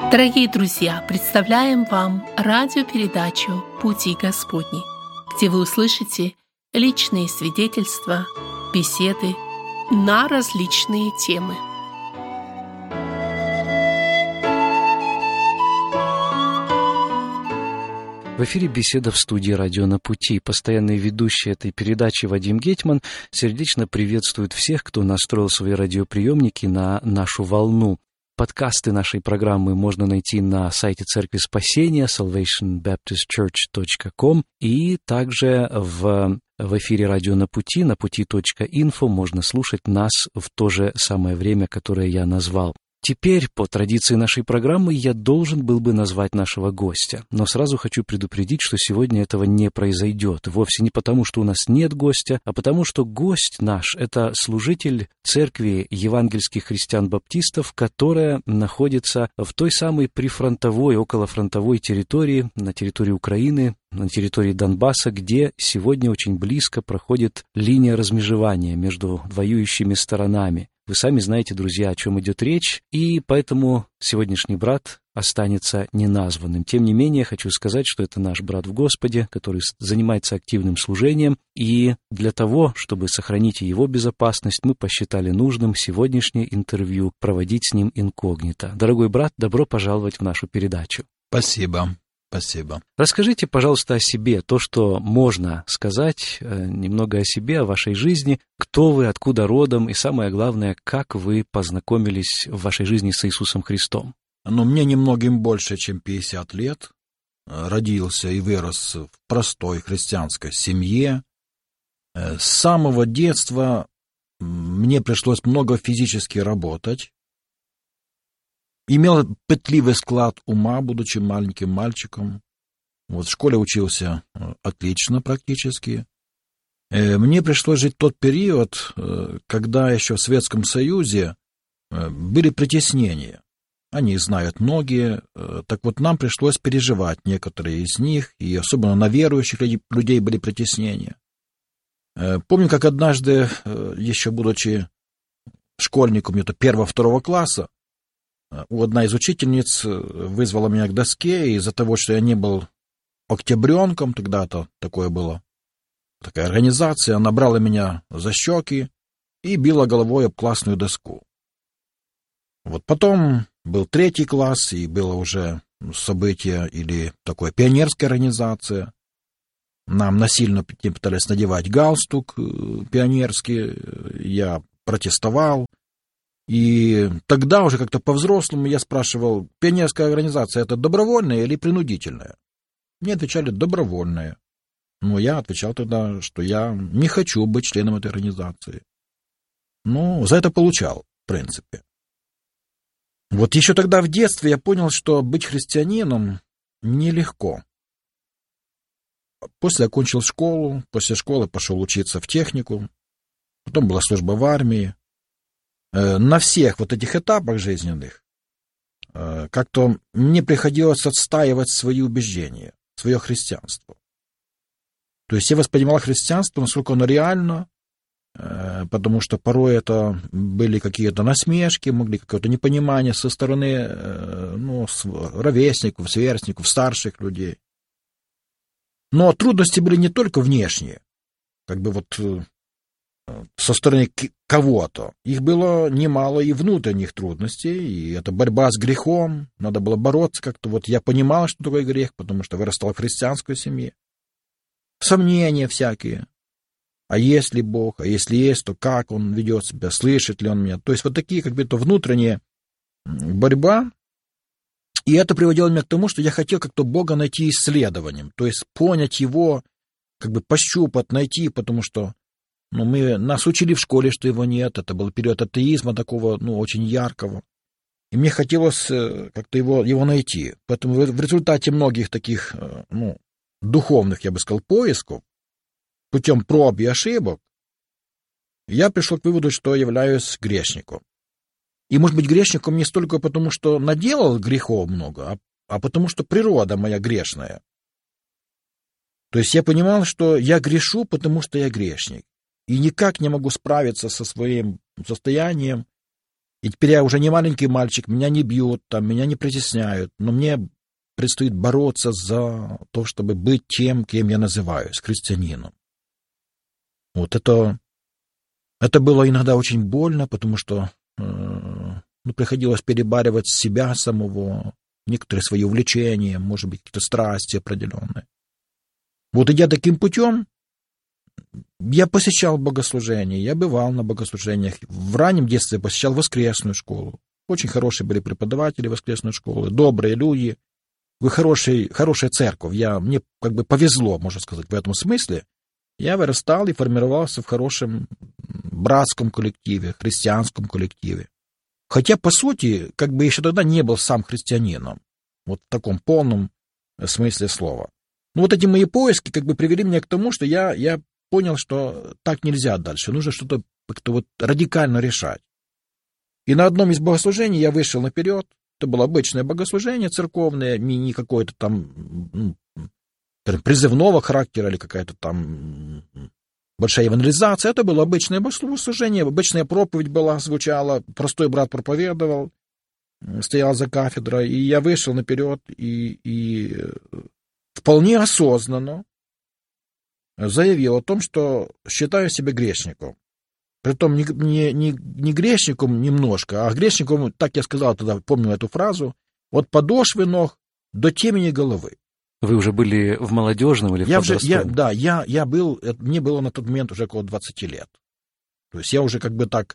Дорогие друзья, представляем вам радиопередачу «Пути Господни», где вы услышите личные свидетельства, беседы на различные темы. В эфире беседа в студии «Радио на пути». Постоянный ведущий этой передачи Вадим Гетман сердечно приветствует всех, кто настроил свои радиоприемники на нашу волну. Подкасты нашей программы можно найти на сайте Церкви Спасения salvationbaptistchurch.com и также в эфире «Радио на пути» на пути.инфо можно слушать нас в то же самое время, которое я назвал. Теперь, по традиции нашей программы, я должен был бы назвать нашего гостя. Но сразу хочу предупредить, что сегодня этого не произойдет. Вовсе не потому, что у нас нет гостя, а потому, что гость наш — это служитель церкви евангельских христиан-баптистов, которая находится в той самой прифронтовой, околофронтовой территории, на территории Украины, на территории Донбасса, где сегодня очень близко проходит линия размежевания между воюющими сторонами. Вы сами знаете, друзья, о чем идет речь, и поэтому сегодняшний брат останется неназванным. Тем не менее, хочу сказать, что это наш брат в Господе, который занимается активным служением, и для того, чтобы сохранить его безопасность, мы посчитали нужным сегодняшнее интервью проводить с ним инкогнито. Дорогой брат, добро пожаловать в нашу передачу. Спасибо. Спасибо. Расскажите, пожалуйста, о себе, то, что можно сказать, немного о себе, о вашей жизни, кто вы, откуда родом, и самое главное, как вы познакомились в вашей жизни с Иисусом Христом. Мне немногим больше, чем 50 лет. Родился и вырос в простой христианской семье. С самого детства мне пришлось много физически работать. Имел пытливый склад ума, будучи маленьким мальчиком. В школе учился отлично практически. Мне пришлось жить тот период, когда еще в Советском Союзе были притеснения. Они знают многие. Так вот, нам пришлось переживать некоторые из них, и особенно на верующих людей были притеснения. Помню, как однажды, еще будучи школьником, где-то 1-2 класса, одна из учительниц вызвала меня к доске, и из-за того, что я не был октябренком, тогда-то такое было, такая организация, она брала меня за щеки и била головой об классную доску. Вот потом был 3 класс, и было уже событие или такое пионерская организация. Нам насильно пытались надевать галстук пионерский, я протестовал. И тогда уже как-то по-взрослому я спрашивал, пионерская организация — это добровольная или принудительная? Мне отвечали, добровольная. Но я отвечал тогда, что я не хочу быть членом этой организации. За это получал, в принципе. Вот еще тогда в детстве я понял, что быть христианином нелегко. После окончил школу, после школы пошел учиться в техникум, потом была служба в армии. На всех вот этих этапах жизненных как-то мне приходилось отстаивать свои убеждения, свое христианство. То есть я воспринимал христианство, насколько оно реально, потому что порой это были какие-то насмешки, могли какое-то непонимание со стороны ровесников, сверстников, старших людей. Но трудности были не только внешние, со стороны кого-то. Их было немало и внутренних трудностей, и это борьба с грехом, надо было бороться как-то. Вот я понимал, что такое грех, потому что вырастал в христианской семье. Сомнения всякие. А если Бог, а если есть, то как Он ведет себя, слышит ли Он меня? То есть вот такие то внутренняя борьба. И это приводило меня к тому, что я хотел как-то Бога найти исследованием, то есть понять Его, пощупать, найти, потому что нас учили в школе, что его нет. Это был период атеизма такого, очень яркого. И мне хотелось как-то его найти. Поэтому в результате многих таких, духовных, я бы сказал, поисков, путем проб и ошибок, я пришел к выводу, что являюсь грешником. И, может быть, грешником не столько потому, что наделал грехов много, а потому, что природа моя грешная. То есть я понимал, что я грешу, потому что я грешник. И никак не могу справиться со своим состоянием. И теперь я уже не маленький мальчик, меня не бьют, там, меня не притесняют, но мне предстоит бороться за то, чтобы быть тем, кем я называюсь, христианином. Вот это было иногда очень больно, потому что приходилось перебаривать себя самого, некоторые свои увлечения, может быть, какие-то страсти определенные. Вот идя таким путем, я посещал богослужения, я бывал на богослужениях. В раннем детстве я посещал воскресную школу. Очень хорошие были преподаватели воскресной школы, добрые люди, хорошая церковь. Мне как бы повезло, можно сказать, в этом смысле. Я вырастал и формировался в хорошем братском коллективе, христианском коллективе. Хотя, по сути, как бы еще тогда не был сам христианином. Вот в таком полном смысле слова. Но вот эти мои поиски как бы привели меня к тому, что я понял, что так нельзя дальше. Нужно что-то как-то вот радикально решать. И на одном из богослужений я вышел наперед. Это было обычное богослужение церковное, не какое-то там призывного характера или какая-то там большая евангелизация. Это было обычное богослужение, обычная проповедь была, звучала, простой брат проповедовал, стоял за кафедрой, и я вышел наперед и вполне осознанно заявил о том, что считаю себя грешником. Притом не грешником немножко, а грешником, так я сказал тогда, помню эту фразу, от подошвы ног до темени головы. Вы уже были в молодежном или в подростковом? Я был, мне было на тот момент уже около 20 лет. То есть я уже как бы так...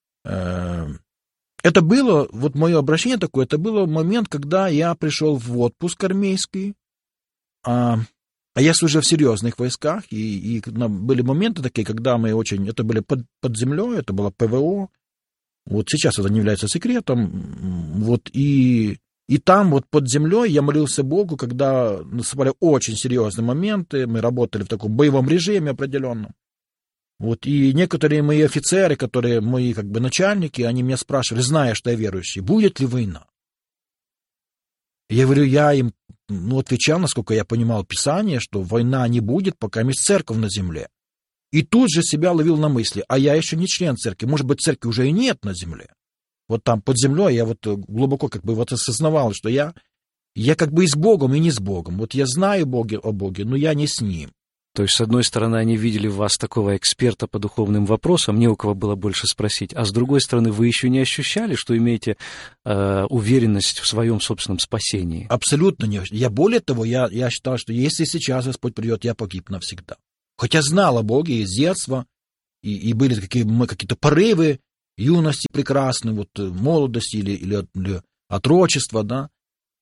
Это было, вот мое обращение такое, это был момент, когда я пришел в отпуск армейский, а я служил в серьезных войсках, и были моменты такие, когда мы очень... Это были под землей, это было ПВО. Вот сейчас это не является секретом. Вот и там вот под землей я молился Богу, когда наступали очень серьезные моменты, мы работали в таком боевом режиме определенном. Вот, и некоторые мои офицеры, которые мои как бы начальники, они меня спрашивали, зная, что я верующий, будет ли война? Я говорю, я им отвечал, насколько я понимал Писание, что война не будет, пока есть церковь на земле. И тут же себя ловил на мысли, а я еще не член церкви, может быть, церкви уже и нет на земле. Вот там под землей я вот глубоко как бы вот осознавал, что я как бы и с Богом, и не с Богом. Вот я знаю о Боге, но я не с Ним. То есть, с одной стороны, они видели в вас такого эксперта по духовным вопросам, не у кого было больше спросить, а с другой стороны, вы еще не ощущали, что имеете уверенность в своем собственном спасении? Абсолютно не. Я более того, я считал, что если сейчас Господь придет, я погиб навсегда. Хотя знал о Боге из детства, и были какие-то порывы юности прекрасной, вот молодости или отрочества, да.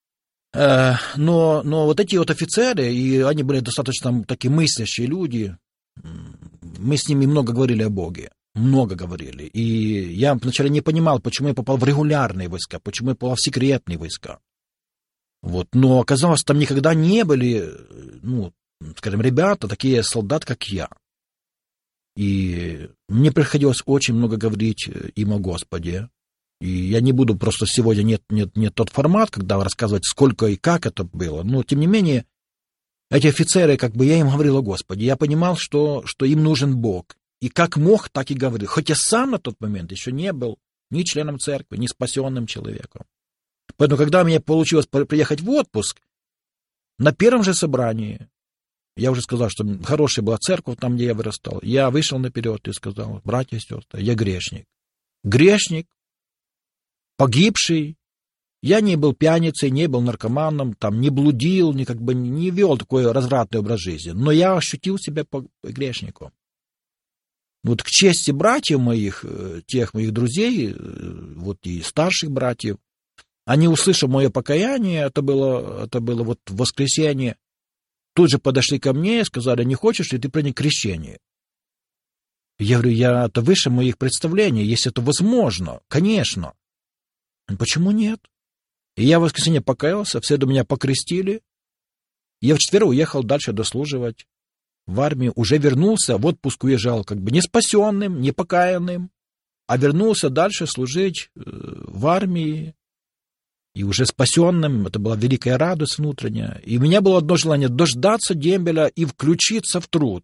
Но вот эти вот офицеры, и они были достаточно такие мыслящие люди, мы с ними много говорили о Боге, много говорили. И я вначале не понимал, почему я попал в регулярные войска, почему я попал в секретные войска. Вот. Но оказалось, там никогда не были, скажем, ребята, такие солдаты, как я. И мне приходилось очень много говорить им о Господе. И я не буду, просто сегодня нет тот формат, когда рассказывать, сколько и как это было. Но, тем не менее, эти офицеры, как бы я им говорил о Господе. Я понимал, что им нужен Бог. И как мог, так и говорил. Хотя сам на тот момент еще не был ни членом церкви, ни спасенным человеком. Поэтому, когда мне получилось приехать в отпуск, на первом же собрании, я уже сказал, что хорошая была церковь там, где я вырастал, я вышел наперед и сказал, братья и сестры, я грешник. Грешник, погибший. Я не был пьяницей, не был наркоманом, там, не блудил, не вел такой развратный образ жизни. Но я ощутил себя грешником. Вот к чести братьев моих, тех моих друзей, вот и старших братьев, они, услышав мое покаяние, это было вот в воскресенье, тут же подошли ко мне и сказали, не хочешь ли ты принять крещение? Я говорю, это выше моих представлений, если это возможно, конечно. Почему нет? И я в воскресенье покаялся, в среду меня покрестили. Я в четверг уехал дальше дослуживать в армию. Уже вернулся, в отпуск уезжал как бы не спасенным, не покаянным, а вернулся дальше служить в армии. И уже спасенным, это была великая радость внутренняя. И у меня было одно желание — дождаться дембеля и включиться в труд.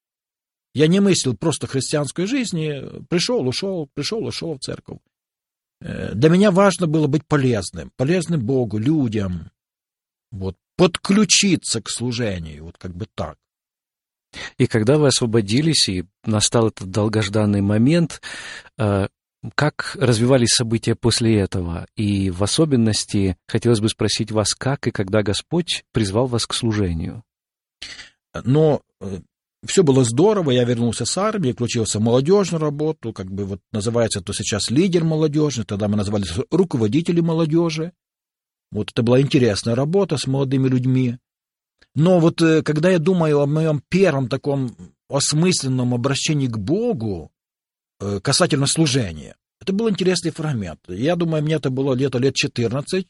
Я не мыслил просто христианской жизни. Пришел, ушел в церковь. Для меня важно было быть полезным Богу, людям, вот, подключиться к служению, вот как бы так. И когда вы освободились, и настал этот долгожданный момент, как развивались события после этого? И в особенности хотелось бы спросить вас, как и когда Господь призвал вас к служению? Но все было здорово, я вернулся с армии, включился в молодежную работу, как бы вот называется то сейчас лидер молодежный, тогда мы назывались руководители молодежи. Вот это была интересная работа с молодыми людьми. Но вот когда я думаю о моем первом таком осмысленном обращении к Богу касательно служения, это был интересный фрагмент. Я думаю, мне это было лет 14,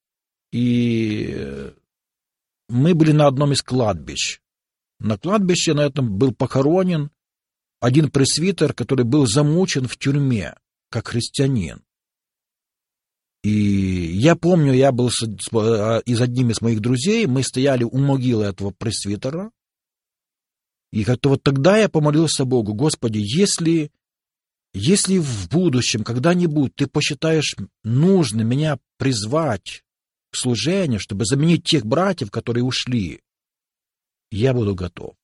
и мы были на одном из кладбищ. На кладбище на этом был похоронен один пресвитер, который был замучен в тюрьме, как христианин. И я помню, я был из одним из моих друзей, мы стояли у могилы этого пресвитера, и как-то вот тогда я помолился Богу: Господи, если в будущем когда-нибудь Ты посчитаешь нужным меня призвать к служению, чтобы заменить тех братьев, которые ушли, я буду готов.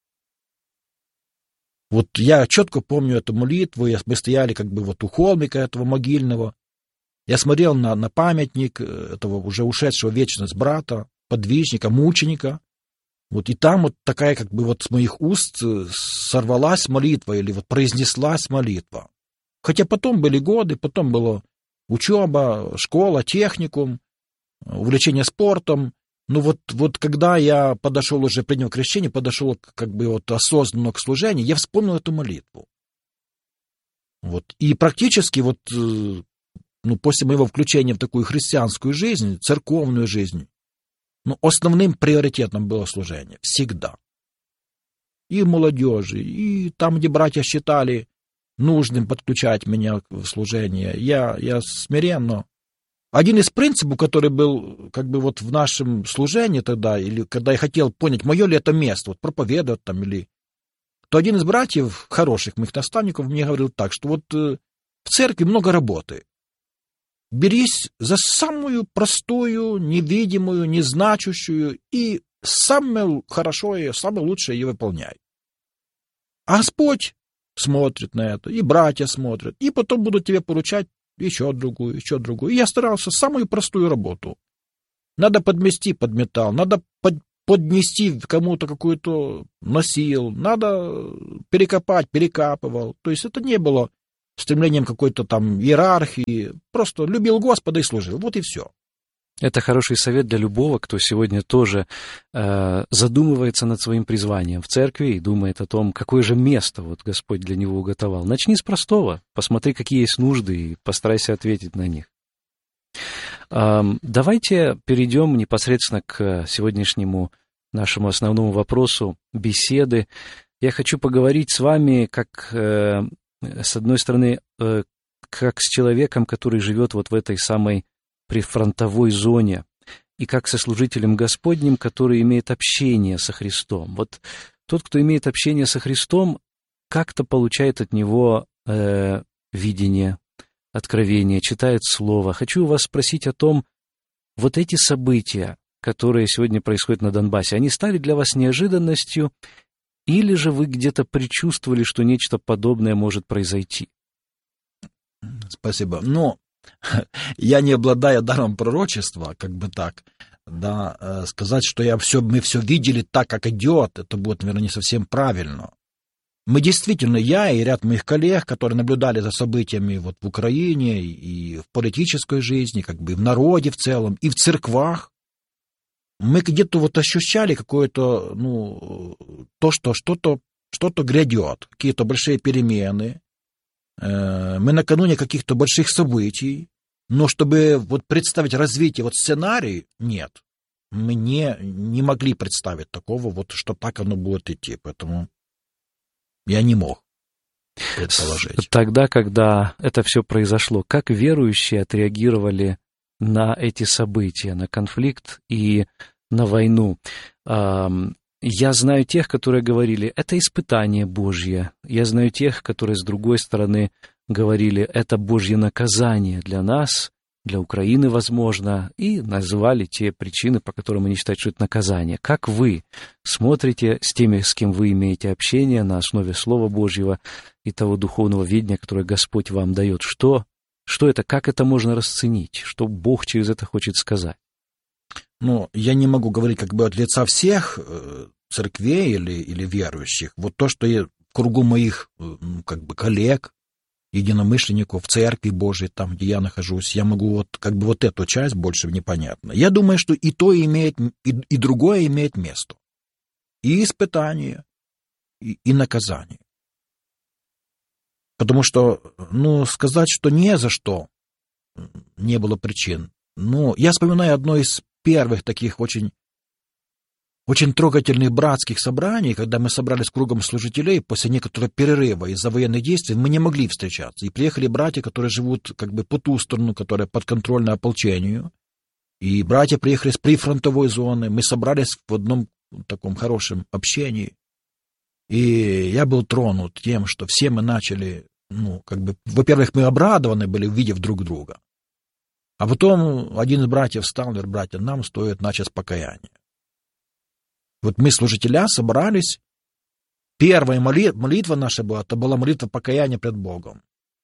Вот я четко помню эту молитву, мы стояли как бы вот у холмика этого могильного, я смотрел на памятник этого уже ушедшего в вечность брата, подвижника, мученика, вот и там вот такая как бы вот с моих уст сорвалась молитва или вот произнеслась молитва. Хотя потом были годы, потом была учеба, школа, техникум, увлечение спортом. Но вот когда я подошел уже, принял крещение, подошел как бы вот осознанно к служению, я вспомнил эту молитву. Вот. И практически вот, после моего включения в такую христианскую жизнь, церковную жизнь, основным приоритетом было служение. Всегда. И в молодежи, и там, где братья считали нужным подключать меня в служение, я смиренно. Один из принципов, который был как бы вот в нашем служении тогда, или когда я хотел понять, мое ли это место, вот проповедовать там, то один из братьев, хороших моих наставников, мне говорил так, что вот в церкви много работы. Берись за самую простую, невидимую, незначущую, и самое хорошее, самое лучшее ее выполняй. А Господь смотрит на это, и братья смотрят, и потом будут тебе поручать еще другую. И я старался самую простую работу. Надо подмести, подметал, надо поднести кому-то какую-то носил, надо перекопать, перекапывал. То есть это не было стремлением какой-то там иерархии, просто любил Господа и служил. Вот и все. Это хороший совет для любого, кто сегодня тоже задумывается над своим призванием в церкви и думает о том, какое же место вот Господь для него уготовал. Начни с простого, посмотри, какие есть нужды, и постарайся ответить на них. Давайте перейдем непосредственно к сегодняшнему нашему основному вопросу беседы. Я хочу поговорить с вами, как, с одной стороны, как с человеком, который живет вот в этой самой прифронтовой зоне, и как со служителем Господним, который имеет общение со Христом. Вот тот, кто имеет общение со Христом, как-то получает от Него видение, откровение, читает Слово. Хочу вас спросить о том, вот эти события, которые сегодня происходят на Донбассе, они стали для вас неожиданностью, или же вы где-то предчувствовали, что нечто подобное может произойти? Спасибо. Я не обладаю даром пророчества, как бы так, да, сказать, что мы все видели так, как идет, это будет, наверное, не совсем правильно. Мы действительно, я и ряд моих коллег, которые наблюдали за событиями вот в Украине и в политической жизни, как бы в народе в целом, и в церквах, мы где-то вот ощущали какое-то, то, что что-то грядет, какие-то большие перемены. Мы накануне каких-то больших событий, но чтобы вот представить развитие, вот сценарий, нет. Мы не могли представить такого, вот, что так оно будет идти, поэтому я не мог предположить. Тогда, когда это все произошло, как верующие отреагировали на эти события, на конфликт и на войну? Я знаю тех, которые говорили, это испытание Божье. Я знаю тех, которые, с другой стороны, говорили, это Божье наказание для нас, для Украины, возможно, и называли те причины, по которым они считают, что это наказание. Как вы смотрите с теми, с кем вы имеете общение на основе Слова Божьего и того духовного видения, которое Господь вам дает? Что это, как это можно расценить? Что Бог через это хочет сказать? Ну, я не могу говорить как бы от лица всех церквей или верующих. Вот то, что я в кругу моих как бы коллег, единомышленников в Церкви Божией, там, где я нахожусь, я могу вот как бы вот эту часть больше непонятно. Я думаю, что и то имеет, и другое имеет место. И испытание, и наказание. Потому что, сказать, что не за что не было причин. Я вспоминаю одно из первых таких очень трогательных братских собраний, когда мы собрались кругом служителей после некоторого перерыва из-за военных действий, мы не могли встречаться. И приехали братья, которые живут как бы по ту сторону, которые подконтрольны ополчению. И братья приехали с прифронтовой зоны. Мы собрались в одном таком хорошем общении. И я был тронут тем, что все мы начали, во-первых, мы обрадованы были, увидев друг друга. А потом один из братьев встал и говорит: братья, нам стоит начать покаяние. Вот мы, служителя, собрались. Первая молитва наша была, это была молитва покаяния пред Богом.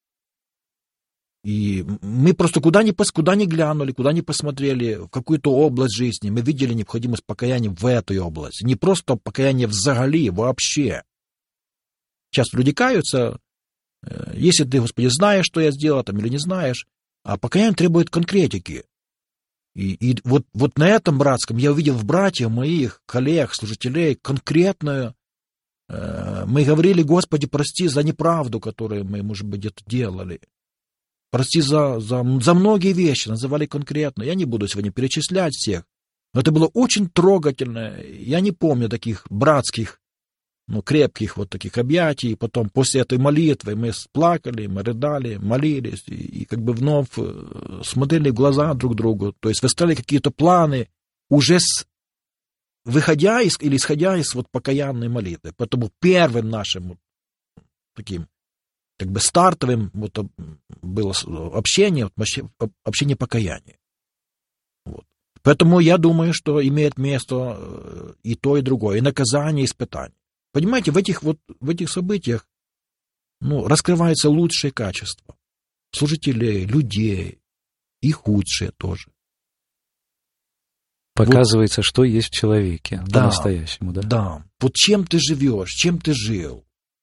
И мы просто куда ни глянули, куда ни посмотрели, в какую-то область жизни, мы видели необходимость покаяния в этой области. Не просто покаяние взагалі, вообще. Часто люди каются, если ты, Господи, знаешь, что я сделал, там, или не знаешь, а покаяние требует конкретики. И вот на этом братском я увидел в братьях моих, коллег, служителей конкретную. Мы говорили: Господи, прости за неправду, которую мы, может быть, где-то делали. Прости за многие вещи, называли конкретно. Я не буду сегодня перечислять всех, но это было очень трогательно. Я не помню таких братских, крепких вот таких объятий. И потом после этой молитвы мы плакали, мы рыдали, молились и как бы вновь смотрели в глаза друг другу. То есть выстраивали какие-то планы, уже исходя из вот покаянной молитвы. Поэтому первым нашим таким как бы стартовым вот было общение покаяния. Вот. Поэтому я думаю, что имеет место и то, и другое, и наказание, и испытание. Понимаете, в этих событиях раскрываются лучшие качества служителей, людей, и худшие тоже. Показывается, что есть в человеке по-настоящему, да? Да. Вот чем ты живешь, чем ты жил.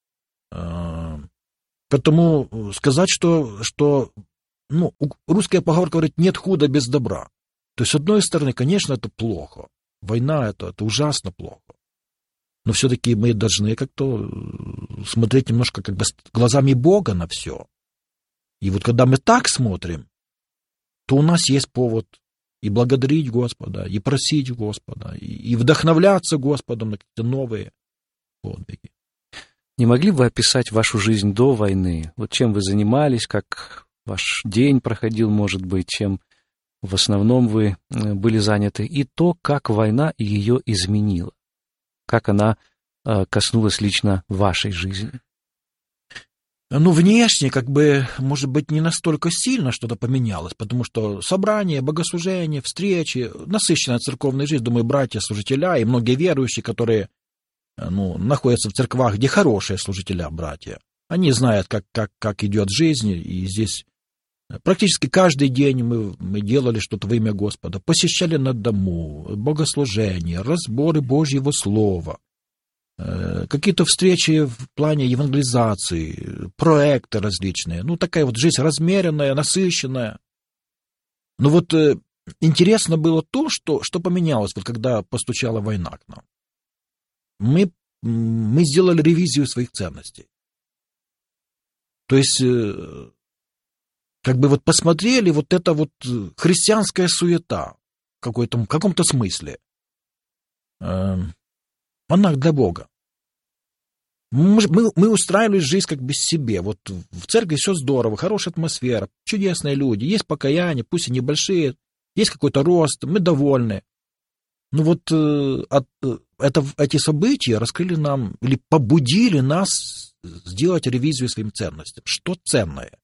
Поэтому сказать, что русская поговорка говорит: нет худа без добра. То есть, с одной стороны, конечно, это плохо. Война это ужасно плохо. Но все-таки мы должны как-то смотреть немножко как бы глазами Бога на все. И вот когда мы так смотрим, то у нас есть повод и благодарить Господа, и просить Господа, и вдохновляться Господом на какие-то новые подвиги. Не могли бы вы описать вашу жизнь до войны? Вот чем вы занимались, как ваш день проходил, может быть, чем в основном вы были заняты, и то, как война ее изменила? Как она коснулась лично вашей жизни? Внешне, как бы, может быть, не настолько сильно что-то поменялось, потому что собрания, богослужения, встречи, насыщенная церковная жизнь, думаю, братья, служителя и многие верующие, которые находятся в церквах, где хорошие служителя, братья, они знают, как идет жизнь, и здесь практически каждый день мы делали что-то во имя Господа, посещали на дому, богослужения, разборы Божьего Слова, какие-то встречи в плане евангелизации, проекты различные. Такая вот жизнь размеренная, насыщенная. Но вот интересно было то, что поменялось, вот когда постучала война к нам. Мы сделали ревизию своих ценностей. То есть, как бы вот посмотрели, вот эта вот христианская суета в каком-то смысле. Она для Бога. Мы устраивали жизнь как бы себе. Вот в церкви все здорово, хорошая атмосфера, чудесные люди, есть покаяние, пусть и небольшие, есть какой-то рост, мы довольны. Ну вот эти события раскрыли нам или побудили нас сделать ревизию своим ценностям. Что ценное?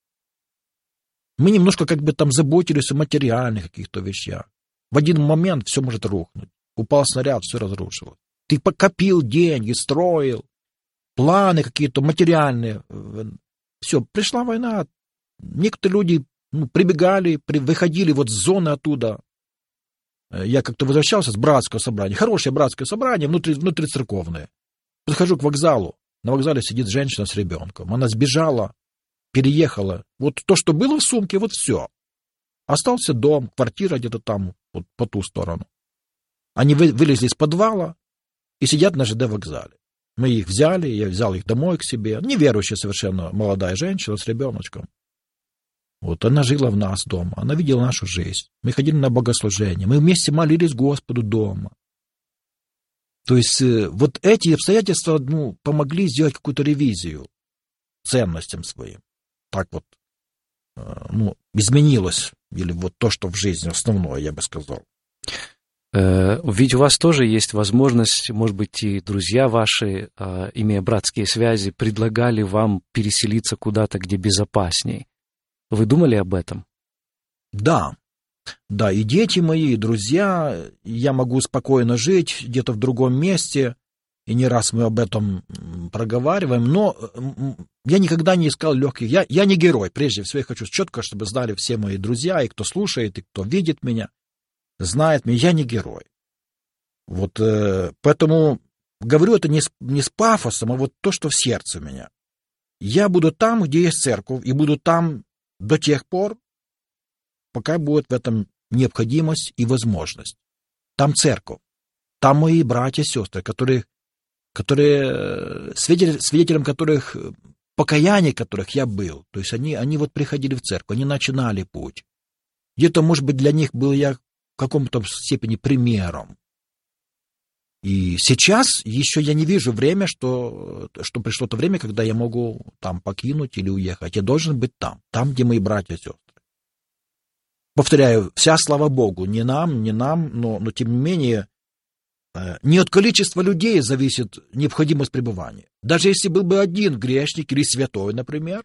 Мы немножко как бы там заботились о материальных каких-то вещах. В один момент все может рухнуть. Упал снаряд, все разрушилось. Ты покопил деньги, строил, планы какие-то материальные. Все, пришла война. Некоторые люди прибегали, выходили вот с зоны оттуда. Я как-то возвращался с братского собрания. Хорошее братское собрание, внутрицерковное. Подхожу к вокзалу. На вокзале сидит женщина с ребенком. Она сбежала, переехала. Вот то, что было в сумке, вот все. Остался дом, квартира где-то там, вот по ту сторону. Они вылезли из подвала и сидят на ЖД вокзале. Мы их взяли, я взял их домой к себе. Неверующая совершенно молодая женщина с ребеночком. Вот она жила в нас дома, она видела нашу жизнь. Мы ходили на богослужение, мы вместе молились Господу дома. То есть вот эти обстоятельства помогли сделать какую-то ревизию ценностям своим. Так вот, изменилось, или вот то, что в жизни основное, я бы сказал. Ведь у вас тоже есть возможность, может быть, и друзья ваши, имея братские связи, предлагали вам переселиться куда-то, где безопасней. Вы думали об этом? Да, и дети мои, и друзья, я могу спокойно жить где-то в другом месте, и не раз мы об этом проговариваем, но я никогда не искал легких. Я не герой, прежде всего я хочу четко, чтобы знали все мои друзья, и кто слушает, и кто видит меня, знает меня, я не герой. Вот поэтому говорю это не с пафосом, а вот то, что в сердце у меня. Я буду там, где есть церковь, и буду там до тех пор, пока будет в этом необходимость и возможность. Там церковь, там мои братья и сестры, которые свидетелем которых, покаяния которых я был. То есть они вот приходили в церковь, они начинали путь. Где-то, может быть, для них был я в каком-то степени примером. И сейчас еще я не вижу время, что пришло то время, когда я могу там покинуть или уехать. Я должен быть там, где мои братья и сестры. Повторяю, вся слава Богу, не нам, но тем не менее, не от количества людей зависит необходимость пребывания. Даже если был бы один грешник или святой, например,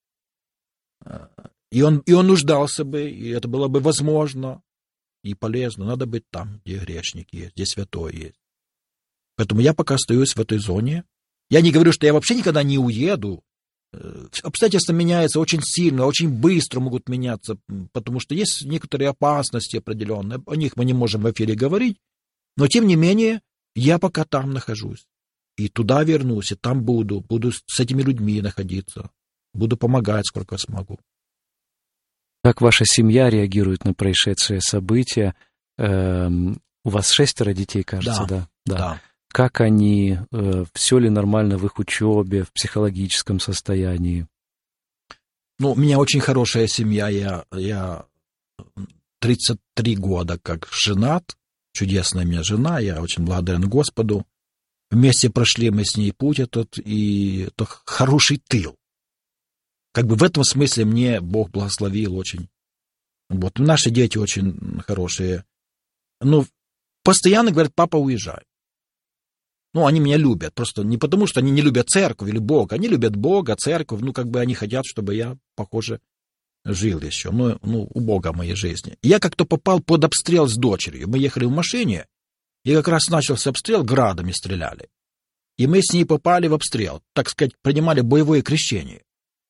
и он нуждался бы, и это было бы возможно и полезно, надо быть там, где грешник есть, где святой есть. Поэтому я пока остаюсь в этой зоне. Я не говорю, что я вообще никогда не уеду. Обстоятельства меняются очень сильно, очень быстро могут меняться, потому что есть некоторые опасности определенные. О них мы не можем в эфире говорить. Но, тем не менее, я пока там нахожусь. И туда вернусь, и там буду с этими людьми находиться. Буду помогать, сколько смогу. Как ваша семья реагирует на происшедшие события? У вас 6 детей, кажется, да? Как они, все ли нормально в их учебе, в психологическом состоянии? У меня очень хорошая семья. Я 33 года как женат. Чудесная у меня жена, я очень благодарен Господу. Вместе прошли мы с ней путь этот, и это хороший тыл. Как бы в этом смысле мне Бог благословил очень. Вот наши дети очень хорошие. Постоянно говорят: папа, уезжай. Они меня любят, просто не потому, что они не любят церковь или Бога. Они любят Бога, церковь, они хотят, чтобы я, похоже, жил еще, у Бога в моей жизни. Я как-то попал под обстрел с дочерью. Мы ехали в машине, и как раз начался обстрел, градами стреляли. И мы с ней попали в обстрел, так сказать, принимали боевое крещение.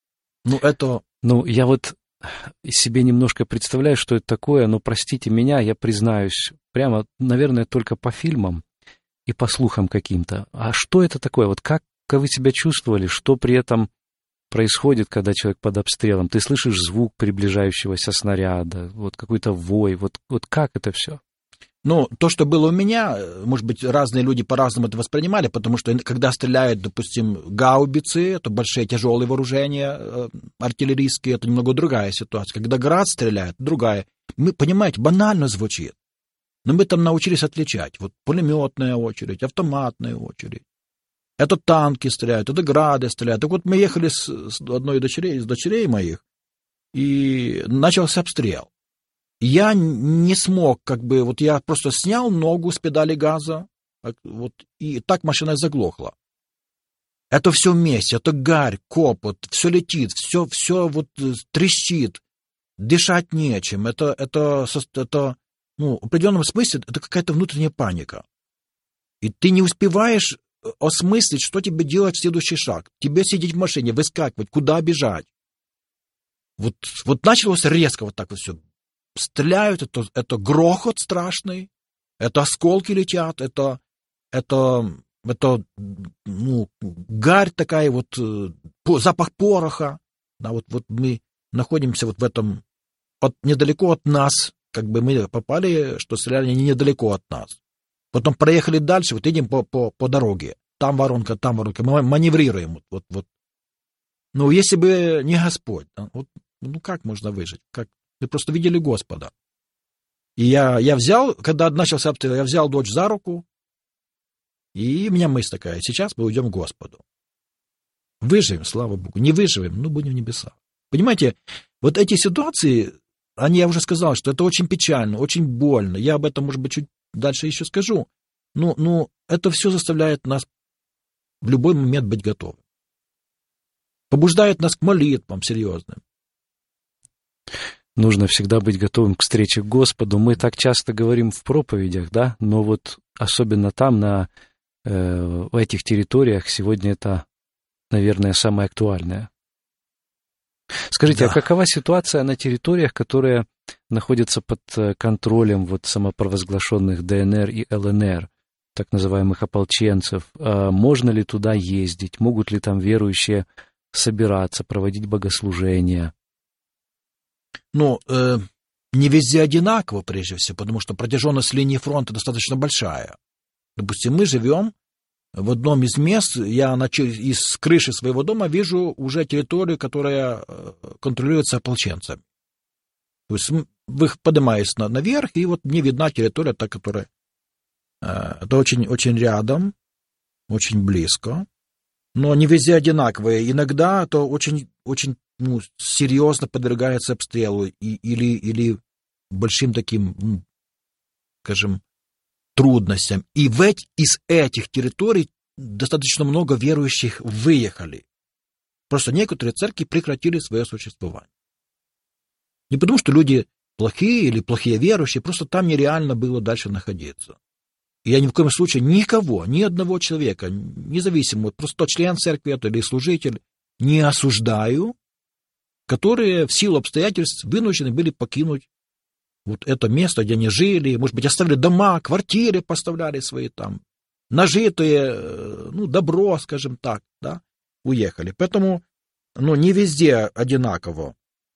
Я вот себе немножко представляю, что это такое, но простите меня, я признаюсь, прямо, наверное, только по фильмам и по слухам каким-то. А что это такое? Вот как вы себя чувствовали? Что при этом происходит, когда человек под обстрелом? Ты слышишь звук приближающегося снаряда, вот какой-то вой, вот как это все? То, что было у меня, может быть, разные люди по-разному это воспринимали, потому что когда стреляют, допустим, гаубицы, это большие тяжелые вооружения артиллерийские, это немного другая ситуация. Когда град стреляет, другая. Понимаете, банально звучит. Но мы там научились отличать. Вот пулеметная очередь, автоматная очередь. Это танки стреляют, это грады стреляют. Так вот мы ехали с одной из дочерей моих, и начался обстрел. Я не смог, вот я просто снял ногу с педали газа, вот, и так машина заглохла. Это все вместе, это гарь, копот, все летит, все вот трещит, дышать нечем. Это в определенном смысле, это какая-то внутренняя паника. И ты не успеваешь осмыслить, что тебе делать в следующий шаг. Тебе сидеть в машине, выскакивать, куда бежать. Вот началось резко вот так вот все. Стреляют, это грохот страшный, это осколки летят, это гарь такая, вот запах пороха. Да, вот мы находимся вот в этом, недалеко от нас, мы попали, что стреляли недалеко от нас. Потом проехали дальше, вот идем по дороге. Там воронка, мы маневрируем. Вот. Ну, если бы не Господь, как можно выжить? Мы просто видели Господа. И я взял, когда начался обстрел, я взял дочь за руку, и у меня мысль такая: сейчас мы уйдем к Господу. Выживем, слава Богу. Не выживем, будем в небесах. Понимаете, вот эти ситуации, я уже сказал, что это очень печально, очень больно. Я об этом, может быть, чуть дальше еще скажу. Но это все заставляет нас в любой момент быть готовым. Побуждает нас к молитвам серьезным. Нужно всегда быть готовым к встрече к Господу. Мы так часто говорим в проповедях, да, но вот особенно там, в этих территориях, сегодня это, наверное, самое актуальное. Скажите, Да. А какова ситуация на территориях, которые находятся под контролем самопровозглашенных ДНР и ЛНР, так называемых ополченцев? Можно ли туда ездить? Могут ли там верующие собираться, проводить богослужения? Не везде одинаково, прежде всего, потому что протяженность линии фронта достаточно большая. Допустим, мы живем в одном из мест, я из крыши своего дома вижу уже территорию, которая контролируется ополченцами. То есть, поднимаюсь наверх, и вот мне видна территория, которая это очень, очень рядом, очень близко, но не везде одинаковые. Иногда это очень, очень серьезно подвергается обстрелу или большим таким, скажем, трудностям. И из этих территорий достаточно много верующих выехали. Просто некоторые церкви прекратили свое существование. Не потому, что люди плохие или плохие верующие, просто там нереально было дальше находиться. И я ни в коем случае ни одного человека, независимо, просто член церкви это или служитель, не осуждаю, которые в силу обстоятельств вынуждены были покинуть вот это место, где они жили, может быть, оставили дома, квартиры поставляли свои там, нажитые, добро, скажем так, да, уехали. Поэтому, не везде одинаково.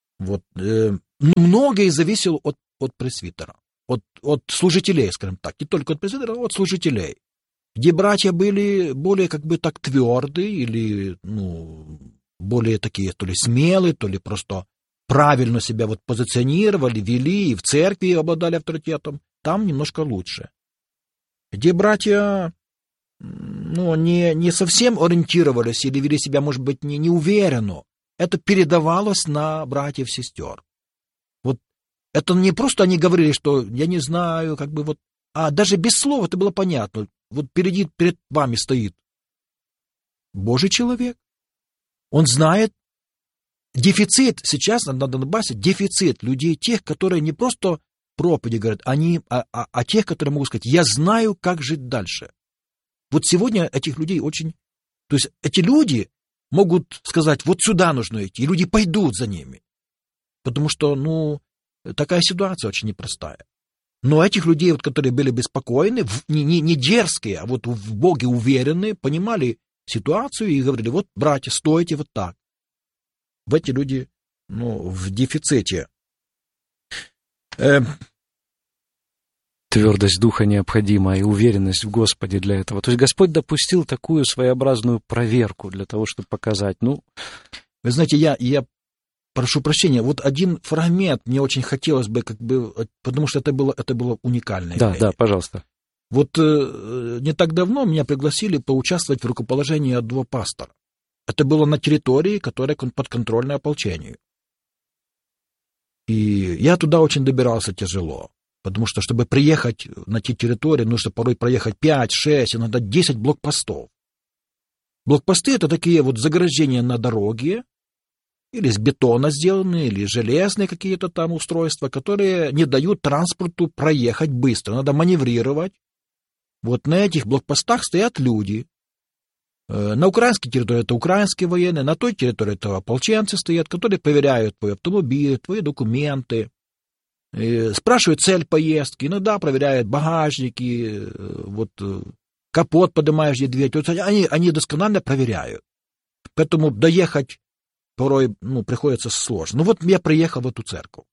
Многое зависело от пресвитера, от служителей, скажем так, не только от пресвитера, а от служителей, где братья были более так твердые или, более такие, то ли смелые, то ли просто правильно себя позиционировали, вели и в церкви обладали авторитетом, там немножко лучше. Где братья, не совсем ориентировались или вели себя, может быть, неуверенно, это передавалось на братьев-сестер. Это не просто они говорили, что я не знаю, а даже без слов это было понятно. Перед вами стоит Божий человек. Он знает дефицит, сейчас на Донбассе дефицит людей, тех, которые не просто проповеди говорят, а тех, которые могут сказать, я знаю, как жить дальше. Сегодня этих людей очень... То есть эти люди могут сказать, сюда нужно идти, и люди пойдут за ними. Потому что, такая ситуация очень непростая. Но этих людей, которые были беспокойны, не дерзкие, а в Боге уверенные, понимали ситуацию и говорили, братья, стойте так. Эти люди, в дефиците. Твердость духа необходима и уверенность в Господе для этого. То есть Господь допустил такую своеобразную проверку для того, чтобы показать, Вы знаете, я прошу прощения, один фрагмент мне очень хотелось бы, потому что это было уникальное явление. Да, пожалуйста. Не так давно меня пригласили поучаствовать в рукоположении одного пастора. Это было на территории, которая подконтрольна ополчению. И я туда очень добирался тяжело, потому что, чтобы приехать на те территории, нужно порой проехать 5, 6, иногда 10 блокпостов. Блокпосты — это такие вот заграждения на дороге, или из бетона сделанные, или железные какие-то там устройства, которые не дают транспорту проехать быстро. Надо маневрировать. Вот на этих блокпостах стоят люди. На украинской территории это украинские военные, на той территории это ополченцы стоят, которые проверяют твой автомобиль, твои документы, спрашивают цель поездки, иногда проверяют багажники, вот капот поднимаешь, где дверь. Они досконально проверяют. Поэтому доехать порой приходится сложно. Ну вот я приехал в эту церковь.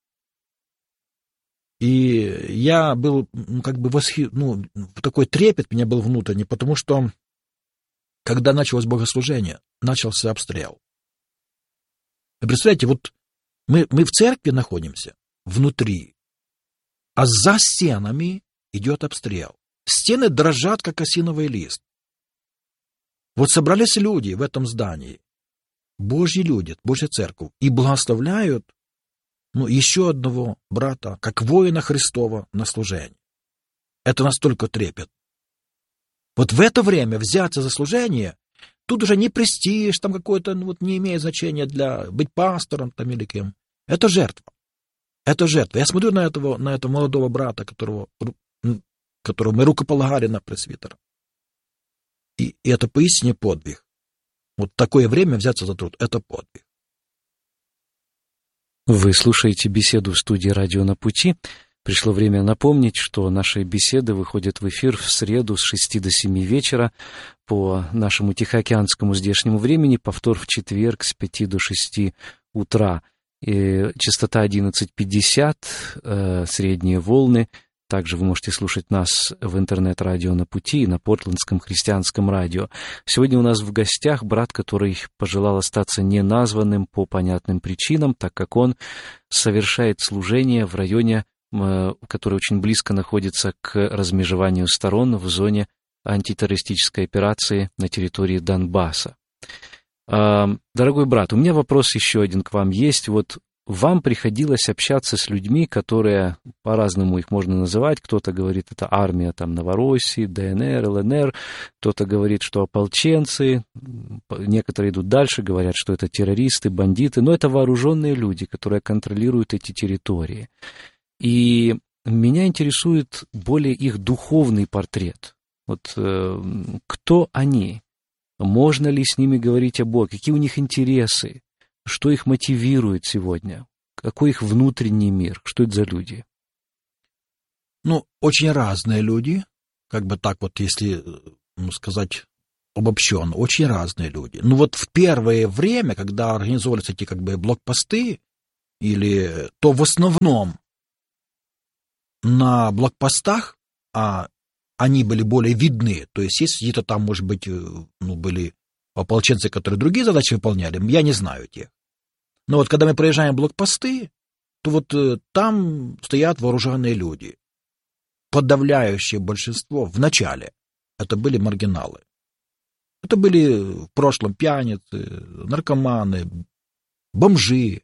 И я был такой трепет у меня был внутренний, потому что когда началось богослужение, начался обстрел. Вы представляете, вот мы в церкви находимся, внутри, а за стенами идет обстрел. Стены дрожат, как осиновый лист. Вот собрались люди в этом здании, Божьи люди, Божья церковь, и благословляют еще одного брата, как воина Христова на служение. Это настолько трепет. Вот в это время взяться за служение, тут уже не престиж, там какой-то, не имеет значения для быть пастором там или кем. Это жертва. Это жертва. Я смотрю на этого молодого брата, которого мы рукополагали на пресвитера. И это поистине подвиг. Вот такое время взяться за труд — это подвиг. Вы слушаете беседу в студии «Радио на пути». Пришло время напомнить, что наши беседы выходят в эфир в среду с 6 до 7 вечера по нашему тихоокеанскому здешнему времени, повтор в четверг с 5 до 6 утра. И частота 11:50, средние волны. Также вы можете слушать нас в интернет-радио на пути и на портландском христианском радио. Сегодня у нас в гостях брат, который пожелал остаться неназванным по понятным причинам, так как он совершает служение в районе, который очень близко находится к размежеванию сторон в зоне антитеррористической операции на территории Донбасса. Дорогой брат, у меня вопрос еще один к вам есть. Вот вам приходилось общаться с людьми, которые, по-разному их можно называть, кто-то говорит, это армия там Новороссии, ДНР, ЛНР, кто-то говорит, что ополченцы, некоторые идут дальше, говорят, что это террористы, бандиты, но это вооруженные люди, которые контролируют эти территории. И меня интересует более их духовный портрет. Вот кто они? Можно ли с ними говорить о Боге? Какие у них интересы? Что их мотивирует сегодня? Какой их внутренний мир? Что это за люди? Очень разные люди. Как бы так вот, если сказать обобщенно, очень разные люди. Вот в первое время, когда организовывались эти блокпосты, то в основном на блокпостах, они были более видны. То есть, если где-то там, может быть, были ополченцы, которые другие задачи выполняли, я не знаю тех. Но вот когда мы проезжаем блокпосты, то вот там стоят вооруженные люди. Подавляющее большинство в начале это были маргиналы. Это были в прошлом пьяницы, наркоманы, бомжи,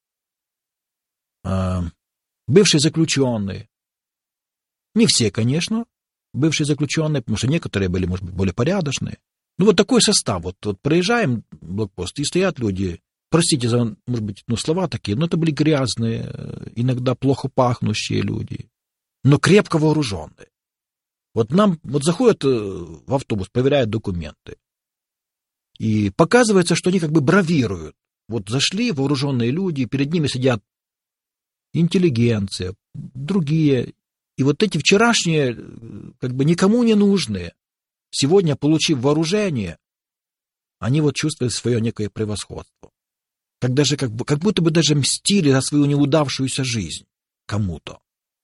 бывшие заключенные. Не все, конечно, бывшие заключенные, потому что некоторые были, может быть, более порядочные. Вот такой состав. Вот проезжаем блокпост, и стоят люди, простите за, может быть, слова такие, но это были грязные, иногда плохо пахнущие люди, но крепко вооруженные. Заходят в автобус, проверяют документы. И показывается, что они бравируют. Зашли вооруженные люди, перед ними сидят интеллигенция, другие. И эти вчерашние, никому не нужные, сегодня, получив вооружение, они чувствуют свое некое превосходство. Как будто бы даже мстили за свою неудавшуюся жизнь кому-то.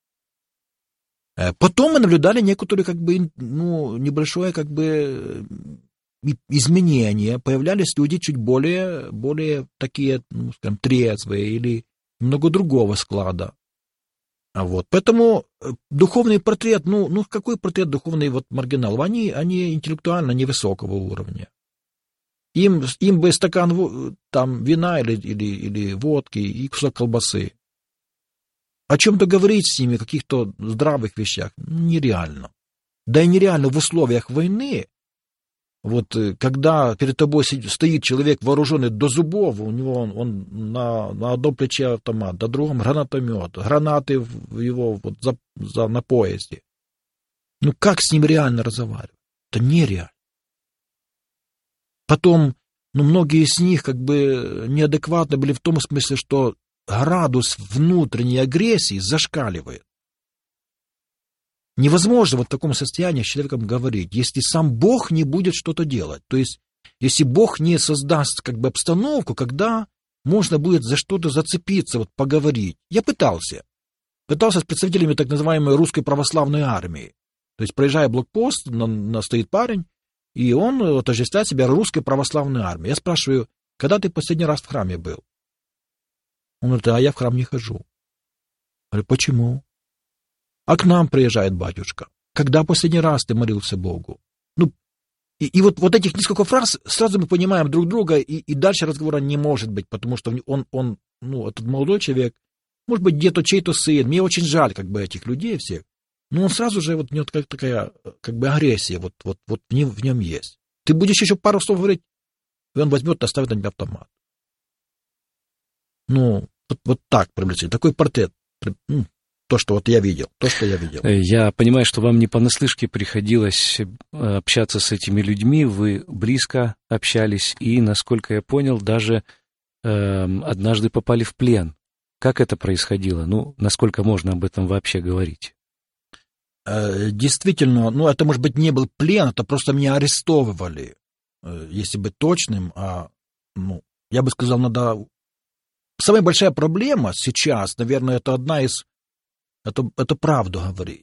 Потом мы наблюдали некоторые, небольшое, изменение. Появлялись люди чуть более такие, трезвые или немного другого склада. Поэтому духовный портрет, какой портрет духовный маргиналов? Они интеллектуально невысокого уровня. Им бы стакан вина или водки и кусок колбасы. о чем-то говорить с ними, о каких-то здравых вещах нереально. Да и нереально в условиях войны. Вот когда перед тобой стоит человек, вооруженный до зубов, у него он на одном плече автомат, на другом гранатомет, гранаты его вот на поезде. Ну как с ним реально разговаривать? Это нереально. Потом, многие из них как бы неадекватны были в том смысле, что градус внутренней агрессии зашкаливает. Невозможно вот в таком состоянии с человеком говорить, если сам Бог не будет что-то делать. То есть, если Бог не создаст как бы обстановку, когда можно будет за что-то зацепиться, вот поговорить. Я пытался с представителями так называемой русской православной армии. То есть, проезжая блокпост, стоит парень, и он отождествляет себя русской православной армией. Я спрашиваю, когда ты последний раз в храме был? Он говорит, а я в храм не хожу. Я говорю, почему? А к нам приезжает батюшка. Когда последний раз ты молился Богу? И вот этих несколько фраз сразу мы понимаем друг друга, и дальше разговора не может быть, потому что он этот молодой человек, может быть, где-то чей-то сын. Мне очень жаль как бы этих людей всех. Но он сразу же, вот у него такая как бы агрессия вот в нем есть. Ты будешь еще пару слов говорить, и он возьмет и оставит на тебя автомат. Вот так приблизительно. Такой портрет. То, что вот я видел. Я понимаю, что вам не понаслышке приходилось общаться с этими людьми, вы близко общались и, насколько я понял, даже однажды попали в плен. Как это происходило? Насколько можно об этом вообще говорить? Действительно, это, может быть, не был плен, это просто меня арестовывали, если быть точным. Я бы сказал, самая большая проблема сейчас, наверное, это одна из... Это правду говорить.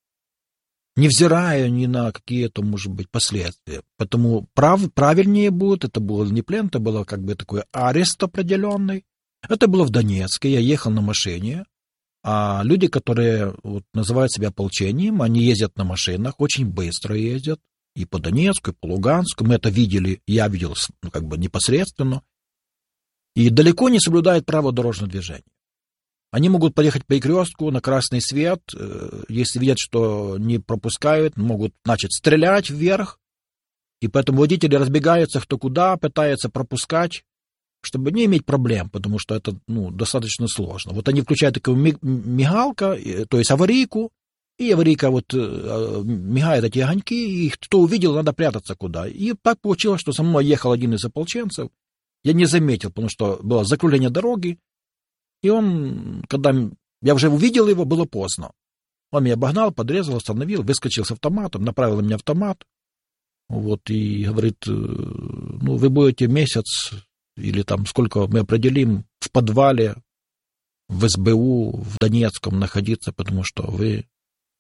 Невзирая ни на какие-то, может быть, последствия. Поэтому правильнее будет, это был не плен, это было как бы такой арест определенный. Это было в Донецке, я ехал на машине, а люди, которые называют себя ополчением, они ездят на машинах, очень быстро ездят, и по Донецку, и по Луганску. Мы это видели, я видел как бы непосредственно. И далеко не соблюдают право дорожного движения. Они могут поехать по перекрестку на красный свет, если видят, что не пропускают, могут начать стрелять вверх, и поэтому водители разбегаются кто куда, пытаются пропускать, чтобы не иметь проблем, потому что это достаточно сложно. Вот они включают такую мигалку, то есть аварийку, и аварийка мигает эти огоньки, и кто увидел, надо прятаться куда. И так получилось, что со мной ехал один из ополченцев, я не заметил, потому что было закругление дороги, и он, когда я уже увидел его, было поздно. Он меня обогнал, подрезал, остановил, выскочил с автоматом, направил на меня автомат. И говорит, вы будете месяц или там сколько мы определим в подвале, в СБУ, в Донецком находиться, потому что вы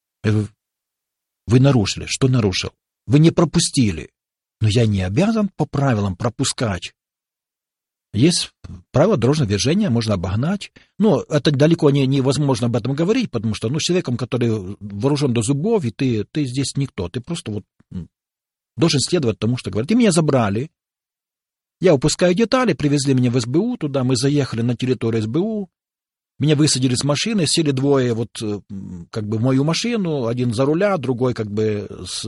нарушили. Что нарушил? Вы не пропустили. Но я не обязан по правилам пропускать. Есть правила дорожного движения, можно обогнать. Но это далеко невозможно об этом говорить, потому что с человеком, который вооружен до зубов, и ты здесь никто. Ты просто должен следовать тому, что говорят. И меня забрали. Я упускаю детали, привезли меня в СБУ туда, мы заехали на территорию СБУ. Меня высадили с машины, сели двое как бы в мою машину, один за руля, другой как бы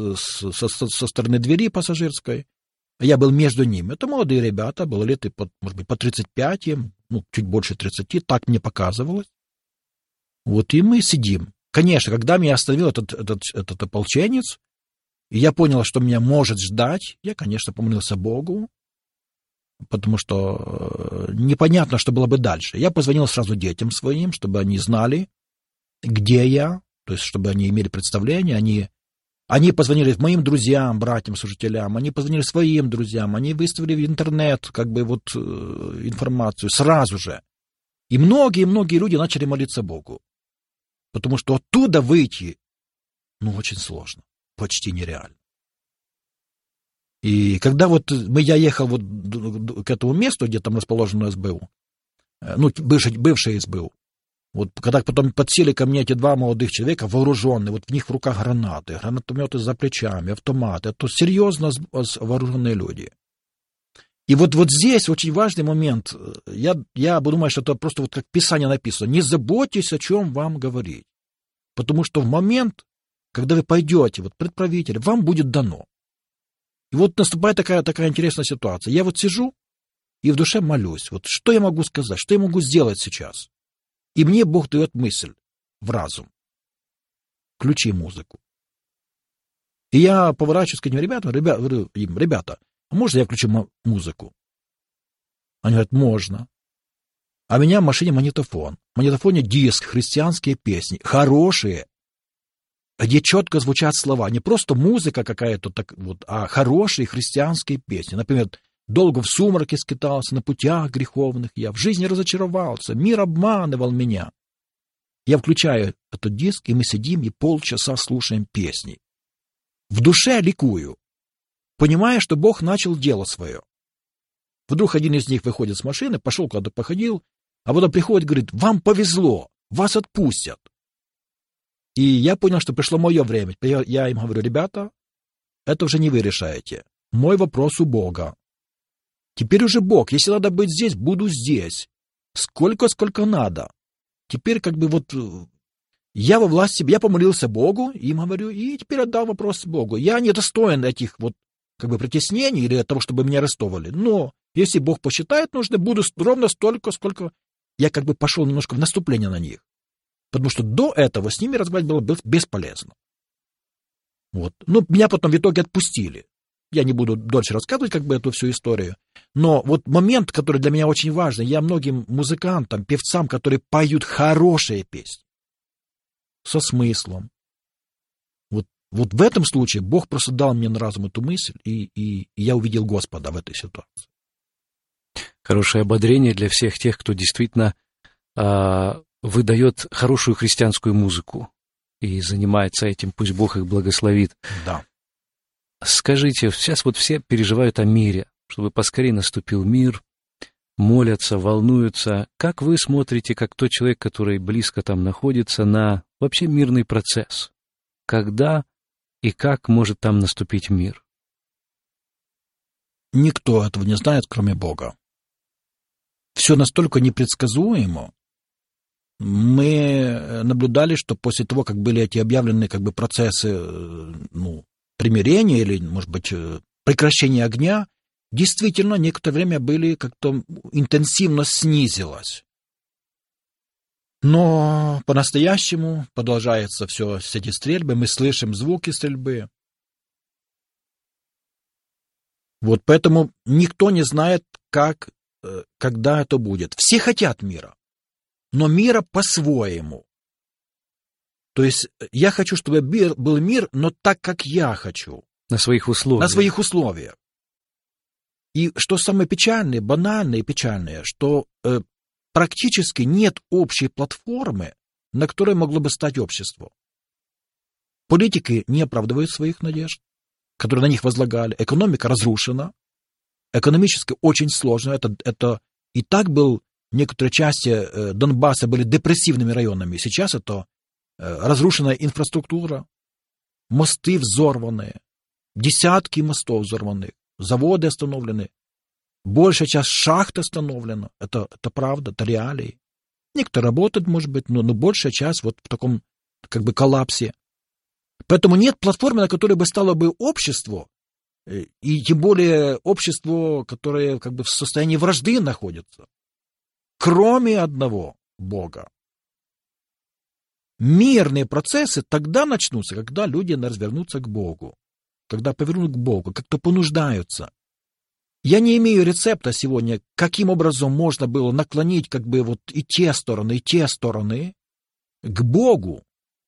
со стороны двери пассажирской. Я был между ними. Это молодые ребята, было лет, может быть, по 35, чуть больше 30, так мне показывалось. И мы сидим. Конечно, когда меня остановил этот ополченец, и я понял, что меня может ждать, я, конечно, помолился Богу, потому что непонятно, что было бы дальше. Я позвонил сразу детям своим, чтобы они знали, где я, то есть чтобы они имели представление, Они позвонили моим друзьям, братьям, служителям, они позвонили своим друзьям, они выставили в интернет информацию сразу же. И многие люди начали молиться Богу. Потому что оттуда выйти, очень сложно, почти нереально. И когда я ехал к этому месту, где там расположено СБУ, бывшее СБУ, когда потом подсели ко мне эти два молодых человека, вооруженные, в них в руках гранаты, гранатометы за плечами, автоматы, это серьезно вооруженные люди. И вот здесь очень важный момент. Я думаю, что это просто вот как Писание написано. Не заботьтесь, о чем вам говорить. Потому что в момент, когда вы пойдете, вот пред правителем, вам будет дано. И вот наступает такая интересная ситуация. Я вот сижу и в душе молюсь. Вот что я могу сказать, что я могу сделать сейчас? И мне Бог дает мысль в разум. Включи музыку. И я поворачиваюсь к этим ребятам, говорю им: ребята, а можно я включу музыку? Они говорят: можно. А у меня в машине магнитофон. В магнитофоне диск, христианские песни, хорошие, где четко звучат слова. Не просто музыка какая-то, а хорошие христианские песни. Например, «Долго в сумраке скитался, на путях греховных я, в жизни разочаровался, мир обманывал меня». Я включаю этот диск, и мы сидим и полчаса слушаем песни. В душе ликую, понимая, что Бог начал дело свое. Вдруг один из них выходит с машины, пошел куда-то походил, а потом приходит и говорит: вам повезло, вас отпустят. И я понял, что пришло мое время. Я им говорю: ребята, это уже не вы решаете. Мой вопрос у Бога. Теперь уже Бог. Если надо быть здесь, буду здесь. Сколько надо. Теперь я во власти, я помолился Богу, им говорю, и теперь отдал вопрос Богу. Я не достоин этих притеснений или того, чтобы меня арестовали. Но если Бог посчитает нужно, буду ровно столько, сколько я пошел немножко в наступление на них. Потому что до этого с ними разговаривать было бесполезно. Вот. Меня потом в итоге отпустили. Я не буду дольше рассказывать эту всю историю. Но вот момент, который для меня очень важный, я многим музыкантам, певцам, которые поют хорошие песни, со смыслом. Вот в этом случае Бог просто дал мне на разум эту мысль, и я увидел Господа в этой ситуации. Хорошее ободрение для всех тех, кто действительно выдает хорошую христианскую музыку и занимается этим. Пусть Бог их благословит. Да. Скажите, сейчас все переживают о мире, чтобы поскорее наступил мир, молятся, волнуются. Как вы смотрите, как тот человек, который близко там находится, на вообще мирный процесс? Когда и как может там наступить мир? Никто этого не знает, кроме Бога. Все настолько непредсказуемо. Мы наблюдали, что после того, как были эти объявлены процессы примирения или, может быть, прекращения огня, действительно некоторое время были интенсивно снизилось. Но по-настоящему продолжаются все эти стрельбы, мы слышим звуки стрельбы. Вот поэтому никто не знает, когда это будет. Все хотят мира, но мира по-своему. То есть я хочу, чтобы был мир, но так, как я хочу. На своих условиях. На своих условиях. И что самое печальное, банальное и печальное, что практически нет общей платформы, на которой могло бы стать общество. Политики не оправдывают своих надежд, которые на них возлагали. Экономика разрушена. Экономически очень сложно. Это и так был, некоторые части Донбасса были депрессивными районами. Сейчас это разрушенная инфраструктура, мосты взорванные, десятки мостов взорваны, заводы остановлены, большая часть шахт остановлена. Это правда, это реалии. Некоторые работают, может быть, но большая часть в таком коллапсе. Поэтому нет платформы, на которой бы стало бы общество, и тем более общество, которое в состоянии вражды находится, кроме одного Бога. Мирные процессы тогда начнутся, когда люди развернутся к Богу, когда повернут к Богу, как-то понуждаются. Я не имею рецепта сегодня, каким образом можно было наклонить и те стороны к Богу.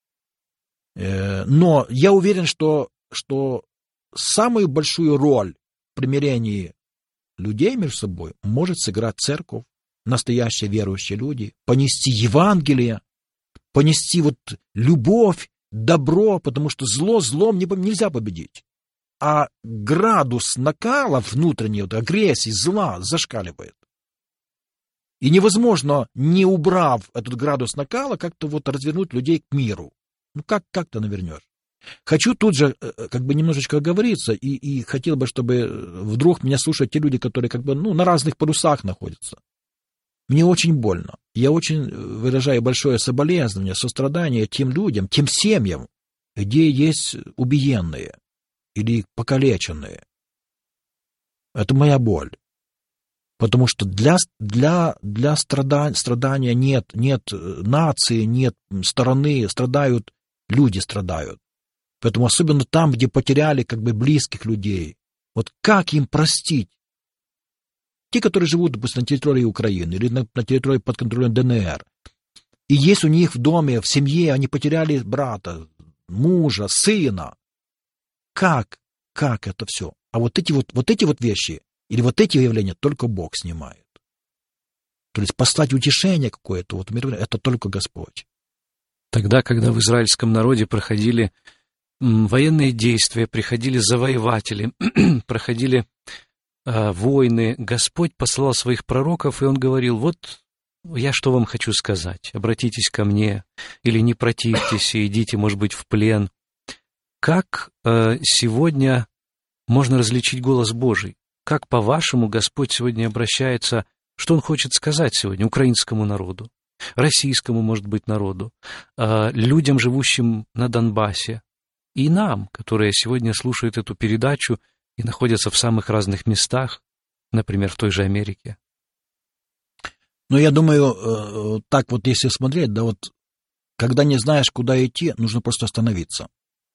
Но я уверен, что самую большую роль в примирении людей между собой может сыграть церковь, настоящие верующие люди, понести Евангелие, понести любовь, добро, потому что злом нельзя победить. А градус накала внутренней агрессии, зла зашкаливает. И невозможно, не убрав этот градус накала, как-то развернуть людей к миру. Как ты навернешь? Хочу тут же как бы немножечко оговориться, и хотел бы, чтобы вдруг меня слушают те люди, которые как бы, на разных полюсах находятся. Мне очень больно. Я очень выражаю большое соболезнование, сострадание тем людям, тем семьям, где есть убиенные или покалеченные. Это моя боль. Потому что для страдания нет нации, нет стороны, люди страдают. Поэтому особенно там, где потеряли как бы близких людей. Вот как им простить? Те, которые живут, допустим, на территории Украины или на территории под контролем ДНР, и есть у них в доме, в семье, они потеряли брата, мужа, сына. Как это все? А вот эти вещи или вот эти явления только Бог снимает. То есть послать утешение какое-то, это только Господь. Тогда, когда в израильском народе проходили военные действия, приходили завоеватели, проходили войны, Господь посылал своих пророков, и Он говорил: вот я что вам хочу сказать, обратитесь ко мне, или не противьтесь, и идите, может быть, в плен. Как сегодня можно различить голос Божий? Как, по-вашему, Господь сегодня обращается, что Он хочет сказать сегодня украинскому народу, российскому, может быть, народу, людям, живущим на Донбассе, и нам, которые сегодня слушают эту передачу и находятся в самых разных местах, например, в той же Америке? Я думаю, так вот если смотреть, когда не знаешь, куда идти, нужно просто остановиться.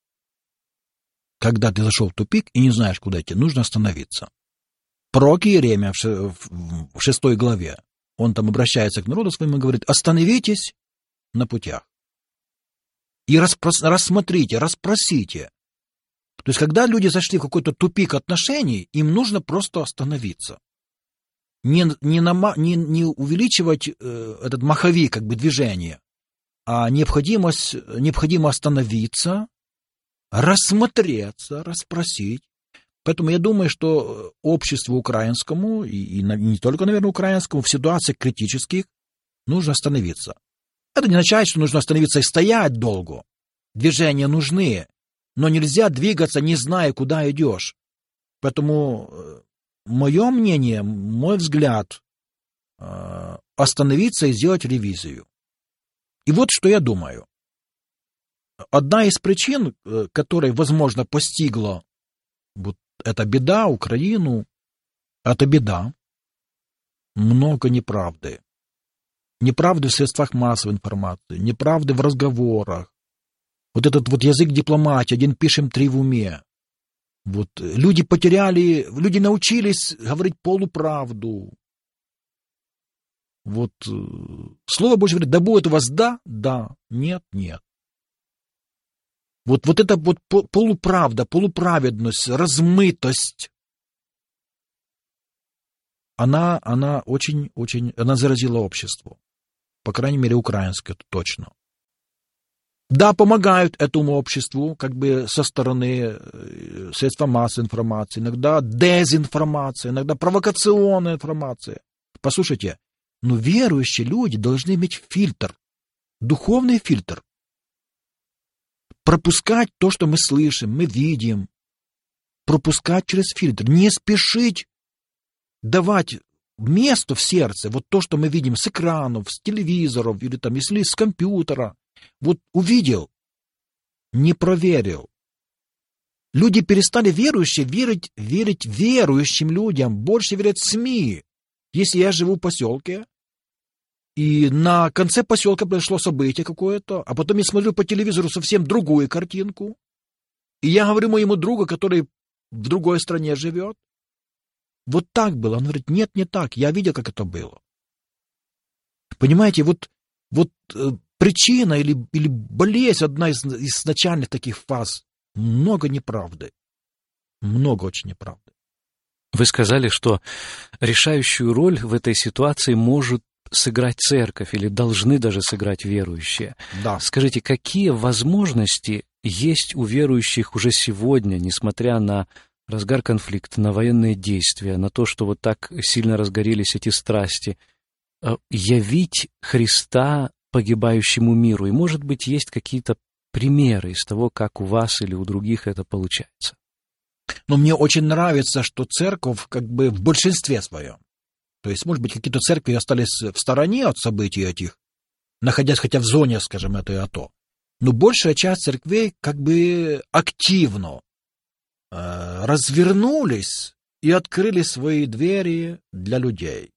Когда ты зашел в тупик и не знаешь, куда идти, нужно остановиться. Пророк Иеремия в 6 главе, он там обращается к народу своему и говорит: остановитесь на путях и рассмотрите, расспросите. То есть, когда люди зашли в какой-то тупик отношений, им нужно просто остановиться. Не увеличивать этот маховик, как бы, движения, а необходимо остановиться, рассмотреться, расспросить. Поэтому я думаю, что обществу украинскому, и не только, наверное, украинскому, в ситуациях критических нужно остановиться. Это не означает, что нужно остановиться и стоять долго. Движения нужны, но нельзя двигаться, не зная, куда идешь. Поэтому мое мнение, мой взгляд, остановиться и сделать ревизию. И вот что я думаю. Одна из причин, которая, возможно, постигла вот эта беда Украину, это беда. Много неправды. Неправды в средствах массовой информации, неправды в разговорах. Вот этот вот язык дипломатии, один пишем, три в уме. Вот люди научились говорить полуправду. Вот Слово Божье говорит: да будет у вас да, нет, нет. Вот эта вот полуправда, полуправедность, размытость, она очень, она заразила общество. По крайней мере, украинское, это точно. Да, помогают этому обществу, как бы со стороны средств массовой информации, иногда дезинформация, иногда провокационная информация. Послушайте, верующие люди должны иметь фильтр, духовный фильтр. Пропускать то, что мы слышим, мы видим. Пропускать через фильтр. Не спешить давать место в сердце, вот то, что мы видим с экранов, с телевизоров, или там, если с компьютера. Вот увидел, не проверил. Люди перестали верить верующим людям, больше верят СМИ. Если я живу в поселке, и на конце поселка произошло событие какое-то, а потом я смотрю по телевизору совсем другую картинку, и я говорю моему другу, который в другой стране живет, вот так было. Он говорит: нет, не так, я видел, как это было. Понимаете, вот причина или болезнь, одна из начальных таких фаз, много неправды. Много очень неправды. Вы сказали, что решающую роль в этой ситуации может сыграть церковь, или должны даже сыграть верующие. Да. Скажите, какие возможности есть у верующих уже сегодня, несмотря на разгар конфликта, на военные действия, на то, что вот так сильно разгорелись эти страсти, явить Христа погибающему миру? И, может быть, есть какие-то примеры из того, как у вас или у других это получается. Но мне очень нравится, что церковь как бы в большинстве своем. То есть, может быть, какие-то церкви остались в стороне от событий этих, находясь хотя в зоне, скажем, этой АТО. Но большая часть церквей как бы активно развернулись и открыли свои двери для людей.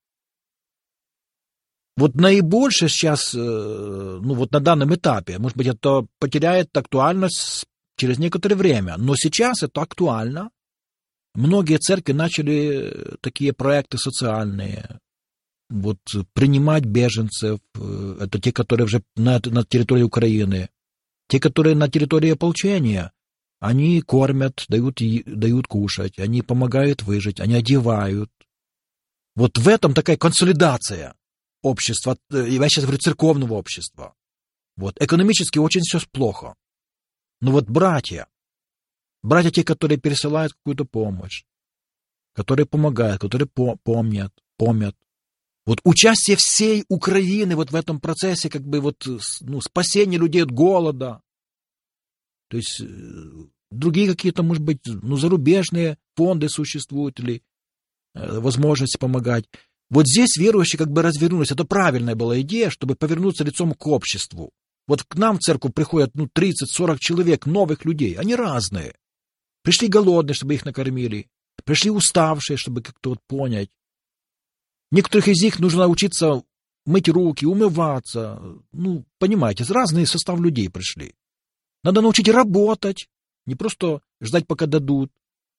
Вот наибольше сейчас, ну вот на данном этапе, может быть, это потеряет актуальность через некоторое время, но сейчас это актуально. Многие церкви начали такие проекты социальные, вот принимать беженцев, это те, которые уже на территории Украины, те, которые на территории ополчения, они кормят, дают кушать, они помогают выжить, они одевают. Вот в этом такая консолидация общества, я сейчас говорю церковного общества. Вот экономически очень все плохо. Но вот братья те, которые пересылают какую-то помощь, которые помогают, которые помнят. Вот участие всей Украины вот в этом процессе, как бы вот, ну, спасение людей от голода. То есть другие какие-то, может быть, ну, зарубежные фонды существуют или возможности помогать. Вот здесь верующие как бы развернулись. Это правильная была идея, чтобы повернуться лицом к обществу. Вот к нам в церковь приходят 30-40 человек, новых людей. Они разные. Пришли голодные, чтобы их накормили. Пришли уставшие, чтобы как-то вот понять. Некоторых из них нужно учиться мыть руки, умываться. Ну, понимаете, разные состав людей пришли. Надо научить работать, не просто ждать, пока дадут.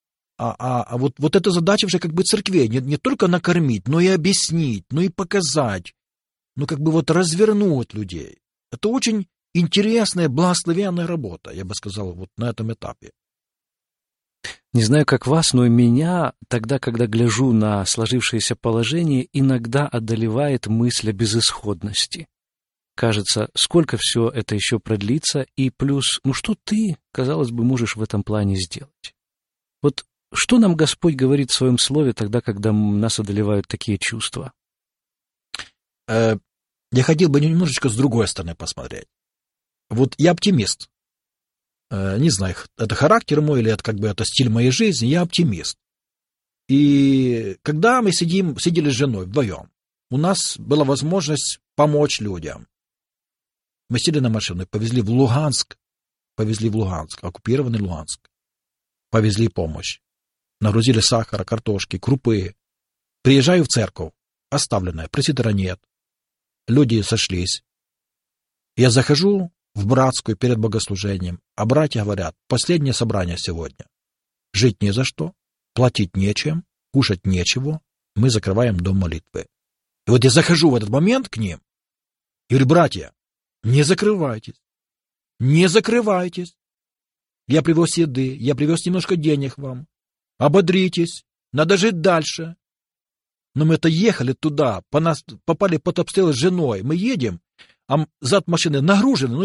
А вот эта задача уже как бы церквей, не только накормить, но и объяснить, но и показать, ну как бы вот развернуть людей. Это очень интересная, благословенная работа, я бы сказал, вот на этом этапе. Не знаю, как вас, но меня тогда, когда гляжу на сложившееся положение, иногда одолевает мысль о безысходности. Кажется, сколько все это еще продлится, и плюс, ну что ты, казалось бы, можешь в этом плане сделать? Вот что нам Господь говорит в Своем Слове тогда, когда нас одолевают такие чувства? Я хотел бы немножечко с другой стороны посмотреть. Вот я оптимист. Не знаю, это характер мой или это как бы это стиль моей жизни, я оптимист. И когда мы сидели с женой вдвоем, у нас была возможность помочь людям. Мы сели на машину, повезли в Луганск, оккупированный Луганск. Повезли помощь. Нагрузили сахара, картошки, крупы. Приезжаю в церковь, оставленная, пресвитера нет. Люди сошлись. Я захожу в братскую перед богослужением, а братья говорят, последнее собрание сегодня. Жить не за что, платить нечем, кушать нечего, мы закрываем дом молитвы. И вот я захожу в этот момент к ним и говорю, братья, не закрывайтесь. Я привез еды, я привез немножко денег вам. Ободритесь, надо жить дальше. Но мы-то ехали туда, попали под обстрел с женой. Мы едем, а зад машины нагружены,